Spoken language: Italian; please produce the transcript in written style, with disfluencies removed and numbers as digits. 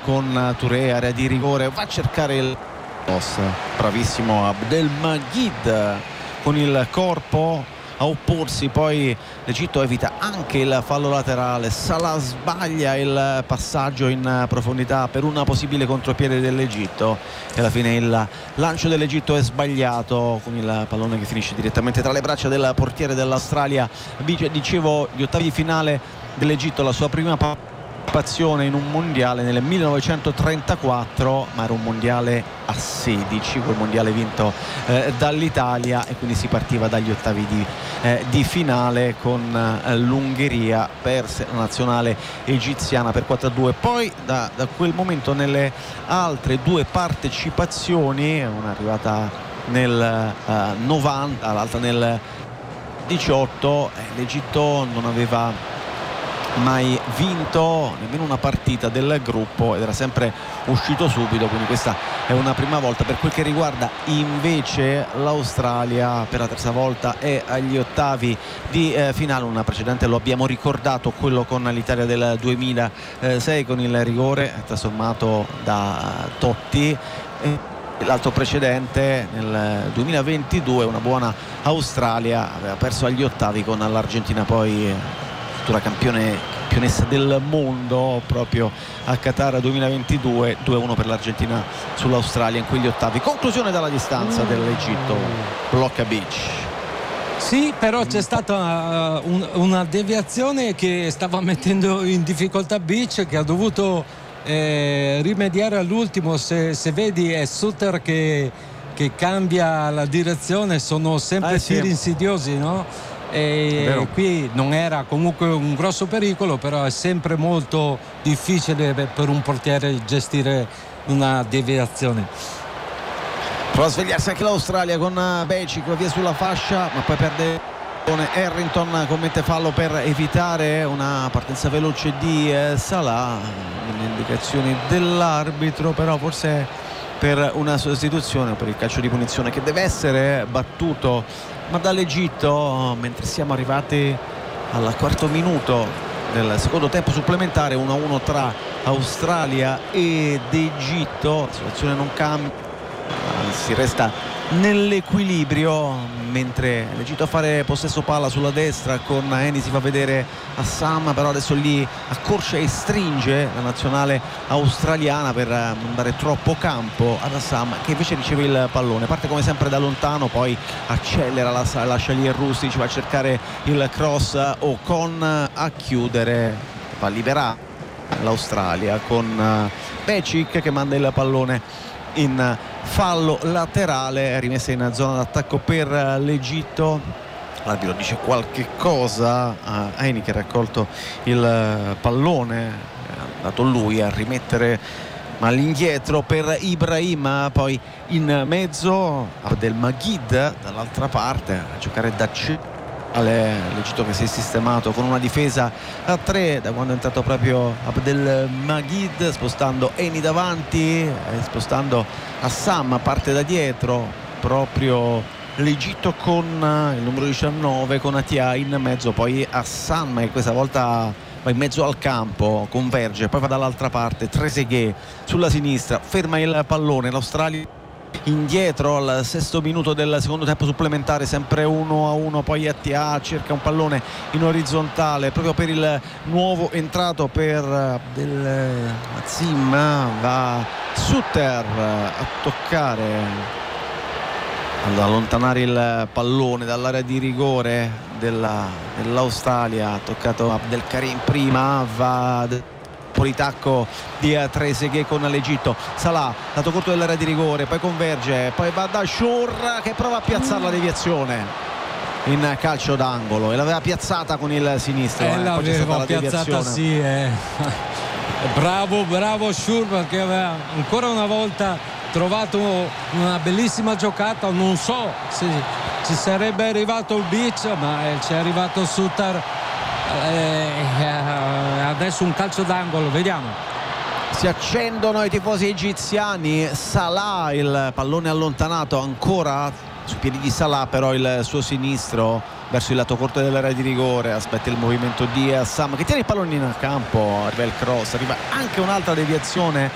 con Touré, area di rigore, va a cercare il bravissimo Abdelmajid con il corpo a opporsi, poi l'Egitto evita anche il fallo laterale. Salah sbaglia il passaggio in profondità per una possibile contropiede dell'Egitto e alla fine il lancio dell'Egitto è sbagliato con il pallone che finisce direttamente tra le braccia del portiere dell'Australia. Dicevo, gli ottavi di finale dell'Egitto, la sua prima partecipazione in un mondiale nel 1934, ma era un mondiale a 16, quel mondiale vinto dall'Italia, e quindi si partiva dagli ottavi di finale con l'Ungheria. Perse la nazionale egiziana per 4-2. Poi da quel momento nelle altre due partecipazioni, una arrivata nel 90, l'altra nel 18, l'Egitto non aveva mai vinto nemmeno una partita del gruppo ed era sempre uscito subito, quindi questa è una prima volta. Per quel che riguarda invece l'Australia, per la terza volta è agli ottavi di finale. Una precedente lo abbiamo ricordato, quello con l'Italia del 2006 con il rigore trasformato da Totti, l'altro precedente nel 2022 una buona Australia aveva perso agli ottavi con l'Argentina, poi futura campionessa del mondo proprio a Qatar 2022. 2-1 per l'Argentina sull'Australia in quegli ottavi. Conclusione dalla distanza dell'Egitto, blocca Beach. Sì, però c'è stata una deviazione che stava mettendo in difficoltà Beach, che ha dovuto rimediare all'ultimo. Se vedi è Suter che cambia la direzione, sono sempre tiri insidiosi, no? E qui non era comunque un grosso pericolo, però è sempre molto difficile per un portiere gestire una deviazione. Prova a svegliarsi anche l'Australia con Becic, va via sulla fascia ma poi perde. Harrington commette fallo per evitare una partenza veloce di Salah. Le indicazioni dell'arbitro, però forse per una sostituzione, per il calcio di punizione che deve essere battuto ma dall'Egitto, mentre siamo arrivati al quarto minuto del secondo tempo supplementare. 1-1 tra Australia ed Egitto. La situazione non cambia, si resta nell'equilibrio, mentre l'Egitto a fare possesso palla sulla destra con Eni, si fa vedere Assam, però adesso lì accorcia e stringe la nazionale australiana per non dare troppo campo ad Assam, che invece riceve il pallone, parte come sempre da lontano, poi accelera, lascia lì il Rustic, va a cercare il cross. Ocon a chiudere, va a liberare l'Australia con Becic che manda il pallone in fallo laterale, rimessa in zona d'attacco per l'Egitto. L'arbitro dice qualche cosa a Eni che ha raccolto il pallone, ha dato lui a rimettere ma all'indietro per Ibrahim, poi in mezzo Abdelmajid dall'altra parte a giocare da l'Egitto che si è sistemato con una difesa a 3 da quando è entrato proprio Abdelmajid, spostando Eni davanti, spostando Assam, parte da dietro proprio l'Egitto con il numero 19 con Atia in mezzo, poi Assam, e questa volta va in mezzo al campo, converge, poi va dall'altra parte, Trezeguet sulla sinistra, ferma il pallone. L'Australia indietro al sesto minuto del secondo tempo supplementare, sempre 1-1. Poi Atia cerca un pallone in orizzontale proprio per il nuovo entrato, per Abdelazim, va Suter a toccare, ad allontanare il pallone dall'area di rigore dell'Australia. Ha toccato Abdelkarim prima, va politacco di Trezeguet con l'Egitto. Salah, lato corto dell'area di rigore, poi converge, poi va da Shur che prova a piazzare la deviazione in calcio d'angolo, e l'aveva piazzata con il sinistro, l'aveva piazzata, sì, bravo Shur, perché aveva ancora una volta trovato una bellissima giocata. Non so se ci sarebbe arrivato il Beach, ma ci è arrivato Suter. Adesso un calcio d'angolo, vediamo. Si accendono i tifosi egiziani. Salah, il pallone allontanato ancora sui piedi di Salah, però il suo sinistro verso il lato corto dell'area di rigore, aspetta il movimento di Assam che tiene il pallone in campo, arriva il cross, arriva anche un'altra deviazione